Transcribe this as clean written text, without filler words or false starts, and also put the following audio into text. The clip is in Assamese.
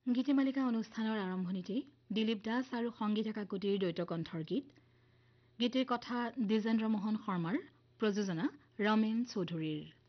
গীতিমালিকা অনুষ্ঠানৰ আৰম্ভণিতে দিলীপ দাস আৰু সংগীত একাকৃতিৰ দ্বৈত কণ্ঠৰ গীত গীতিৰ কথা দ্বিজেন্দ্ৰ মোহন শৰ্মাৰ প্ৰযোজনা ৰমেন চৌধুৰীৰ